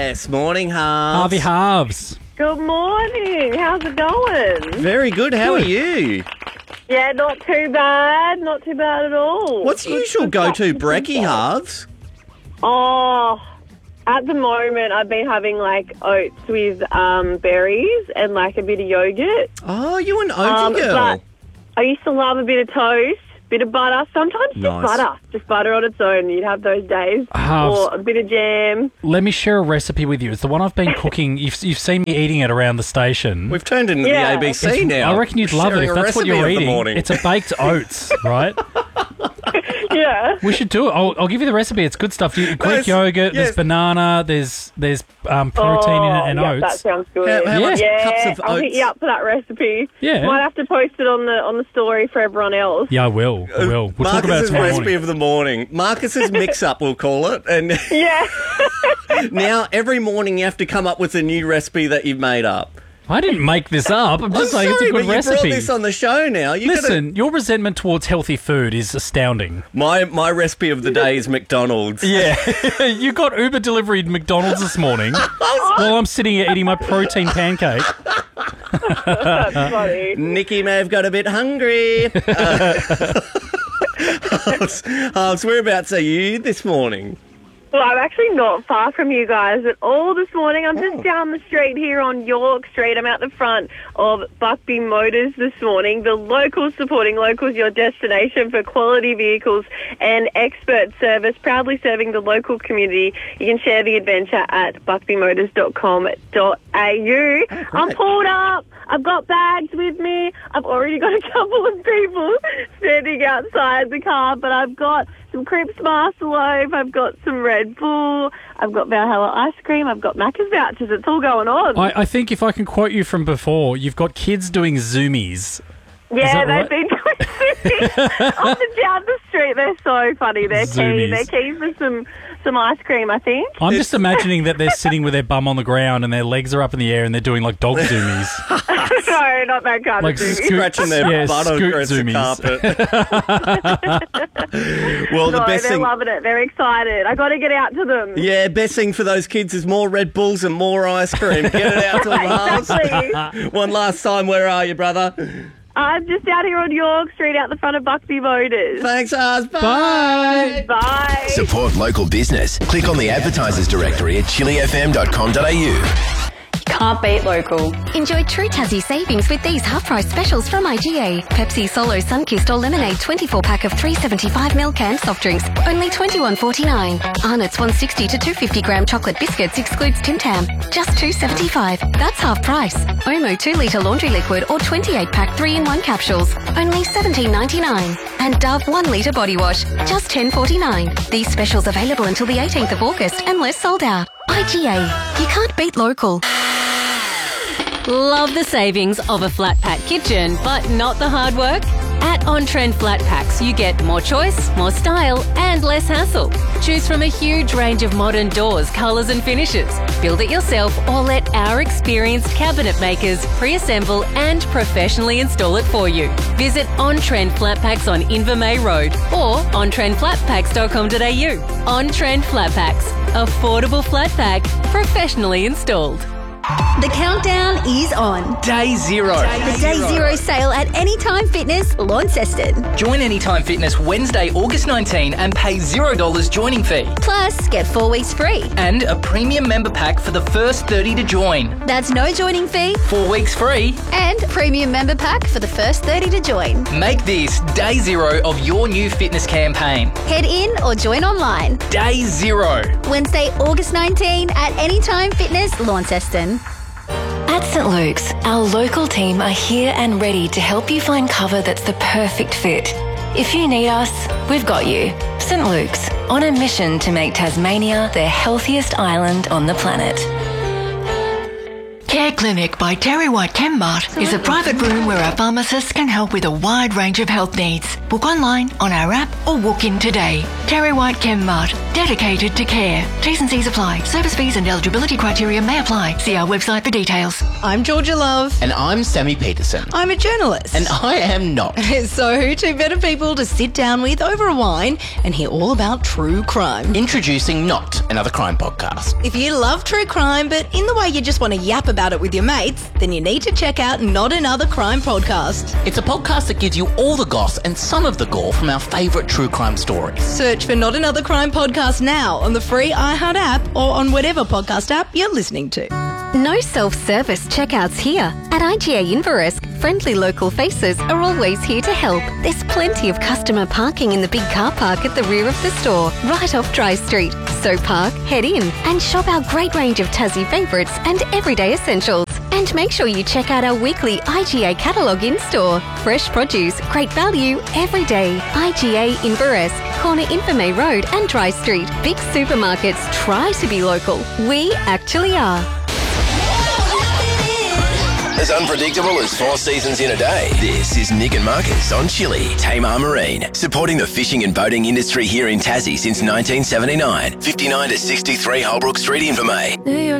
Yes, morning, Harves. Harvey Halves. Good morning. How's it going? Very good. How are you? Yeah, not too bad. Not too bad at all. What's your usual go-to brekkie, Harves? Oh, at the moment, I've been having like oats with berries and like a bit of yogurt. Oh, you an oaty girl. But I used to love a bit of toast, bit of butter. Sometimes Nice. just butter on its own. You'd have those days, Halves. or a bit of jam. Let me share a recipe with you. It's the one I've been cooking. You've seen me eating it around the station. We've turned into Yeah. the ABC now. I reckon you'd love it Sharing if a that's what recipe you're of the eating. morning. It's a baked oats, right? Yeah. We should do it. I'll give you the recipe. It's good stuff. Greek Yes, yogurt, yes. there's banana, there's protein in it and yeah, oats. that sounds good. How much yeah, cups of I'll hit oats? you up for that recipe. Yeah. Might have to post it on the story for everyone else. Yeah, I will. We'll talk about it Marcus's tomorrow recipe morning. of the morning. Marcus's mix-up, we'll call it. And Yeah. now every morning you have to come up with a new recipe that you've made up. I didn't make this up. I'm just saying it's a Sorry, good but recipe. you brought this on the show now. Listen, your resentment towards healthy food is astounding. My recipe of the day is McDonald's. Yeah. You got Uber delivery McDonald's this morning while I'm sitting here eating my protein pancake. That's funny. Nikki may have got a bit hungry. Harves, whereabouts are you this morning? Well, I'm actually not far from you guys at all this morning. I'm just down the street here on York Street. I'm out the front of Buckby Motors this morning. The locals supporting locals, your destination for quality vehicles and expert service, proudly serving the local community. You can share the adventure at buckbymotors.com.au. I'm pulled up. I've got bags with me. I've already got a couple of people standing outside the car, but I've got some Crepes Master Loaf, I've got some Red Bull, I've got Valhalla ice cream, I've got Macca's vouchers. It's all going on. I think if I can quote you from before, you've got kids doing zoomies. Yeah, that they've been doing up and down the street. They're so funny. They're keen. Zoomies. They're keen for some ice cream, I think. I'm just imagining that they're sitting with their bum on the ground and their legs are up in the air and they're doing like dog zoomies. No, not that kind Like of thing. Scratching their butt scoot across the zoomies. carpet. Well, the No, best they're thing... loving it. They're excited. I got to get out to them. Yeah, best thing for those kids is more Red Bulls and more ice cream. Get it out to them, Harves. Exactly. One last time, where are you, brother? I'm just out here on York Street out the front of Buckby Motors. Thanks, Harves. Bye. Bye. Support local business. Click on the advertisers directory at chilifm.com.au. Can't beat local. Enjoy true Tassie savings with these half-price specials from IGA. Pepsi Solo Sunkist or Lemonade 24-pack of 375ml canned soft drinks, only $21.49. Arnott's 160 to 250-gram chocolate biscuits excludes Tim Tam, just $2.75. That's half price. Omo 2-litre laundry liquid or 28-pack 3-in-1 capsules, only $17.99. And Dove 1-litre body wash, just $10.49. These specials available until the 18th of August unless sold out. IGA. You can't beat local. Love the savings of a flat pack kitchen, but not the hard work? At On Trend Flat Packs, you get more choice, more style, and less hassle. Choose from a huge range of modern doors, colours, and finishes. Build it yourself or let our experienced cabinet makers pre-assemble and professionally install it for you. Visit On Trend Flat Packs on Invermay Road or ontrendflatpacks.com.au. On Trend Flat Packs, affordable flat pack, professionally installed. The countdown is on. Day zero. The Day Zero sale at Anytime Fitness, Launceston. Join Anytime Fitness Wednesday, August 19 and pay $0 joining fee. Plus, get 4 weeks free. And a premium member pack for the first 30 to join. That's no joining fee 4 weeks free. and premium member pack for the first 30 to join. Make this day zero of your new fitness campaign. Head in or join online. Day zero. Wednesday, August 19 at Anytime Fitness, Launceston. At St. Luke's, our local team are here and ready to help you find cover that's the perfect fit. If you need us, we've got you. St. Luke's, on a mission to make Tasmania the healthiest island on the planet. Care Clinic by Terry White Chemmart is a private room where our pharmacists can help with a wide range of health needs. Book online, on our app, or walk in today. Terry White Chemmart. Dedicated to care. T's and C's apply. Service fees and eligibility criteria may apply. See our website for details. I'm Georgia Love. And I'm Sammy Peterson. I'm a journalist. And I am not. So, two better people to sit down with over a wine and hear all about true crime. Introducing Not Another Crime Podcast. If you love true crime, but in the way you just want to yap about it with your mates, then you need to check out Not Another Crime Podcast. It's a podcast that gives you all the goss and some of the gore from our favourite true crime stories. Search for Not Another Crime Podcast now on the free iHeart app or on whatever podcast app you're listening to. No self-service checkouts here. At IGA Inveresk, friendly local faces are always here to help. There's plenty of customer parking in the big car park at the rear of the store, right off Dry Street. So park, head in, and shop our great range of Tassie favourites and everyday essentials. And make sure you check out our weekly IGA catalogue in-store. Fresh produce, great value, every day. IGA Inveresk, corner Infirmay Road and Dry Street. Big supermarkets try to be local. We actually are. As unpredictable as 4 seasons in a day. This is Nick and Marcus on Chili. Tamar Marine, supporting the fishing and boating industry here in Tassie since 1979. 59 to 63 Holbrook Street, Infirmay.